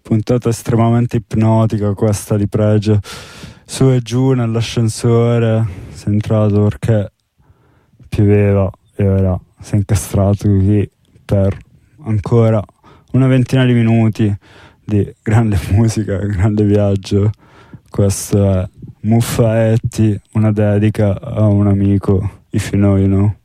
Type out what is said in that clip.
puntata estremamente ipnotica questa di pregio, su e giù nell'ascensore, sei entrato perché pioveva e ora sei incastrato qui per ancora una ventina di minuti di grande musica, grande viaggio. Questo è Muffaetti, una dedica a un amico, if you know you know.